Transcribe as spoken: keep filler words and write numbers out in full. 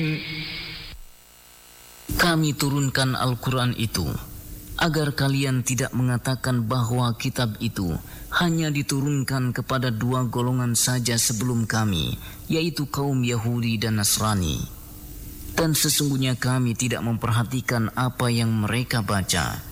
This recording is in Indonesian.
Kami turunkan Al-Quran itu agar kalian tidak mengatakan bahwa kitab itu hanya diturunkan kepada dua golongan saja sebelum kami, yaitu kaum Yahudi dan Nasrani. Dan sesungguhnya kami tidak memperhatikan apa yang mereka baca,